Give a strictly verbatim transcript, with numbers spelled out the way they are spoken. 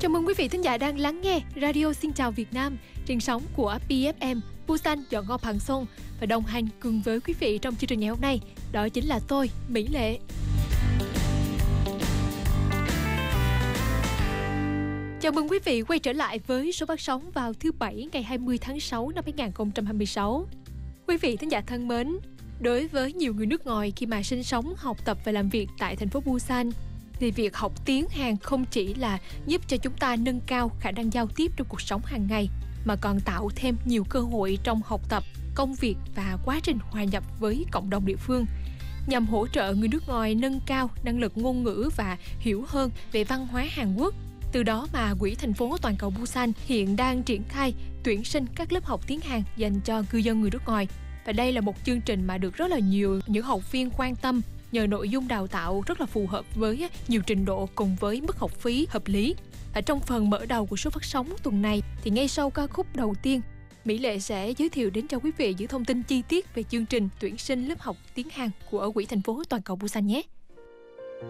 Chào mừng quý vị thính giả đang lắng nghe Radio Xin Chào Việt Nam trên sóng của pê ép em Busan Chọn Ngọc Hàng Sông, và đồng hành cùng với quý vị trong chương trình ngày hôm nay đó chính là tôi, Mỹ Lệ. Chào mừng quý vị quay trở lại với số phát sóng vào thứ Bảy ngày hai mươi tháng sáu năm hai nghìn không trăm hai mươi sáu. Quý vị thính giả thân mến, đối với nhiều người nước ngoài khi mà sinh sống, học tập và làm việc tại thành phố Busan, thì việc học tiếng Hàn không chỉ là giúp cho chúng ta nâng cao khả năng giao tiếp trong cuộc sống hàng ngày, mà còn tạo thêm nhiều cơ hội trong học tập, công việc và quá trình hòa nhập với cộng đồng địa phương, nhằm hỗ trợ người nước ngoài nâng cao năng lực ngôn ngữ và hiểu hơn về văn hóa Hàn Quốc. Từ đó mà Quỹ thành phố toàn cầu Busan hiện đang triển khai tuyển sinh các lớp học tiếng Hàn dành cho cư dân người nước ngoài. Và đây là một chương trình mà được rất là nhiều những học viên quan tâm, nhờ nội dung đào tạo rất là phù hợp với nhiều trình độ cùng với mức học phí hợp lý. Ở trong phần mở đầu của số phát sóng tuần này thì ngay sau ca khúc đầu tiên, Mỹ Lệ sẽ giới thiệu đến cho quý vị những thông tin chi tiết về chương trình tuyển sinh lớp học tiếng Hàn của Quỹ thành phố toàn cầu Busan nhé.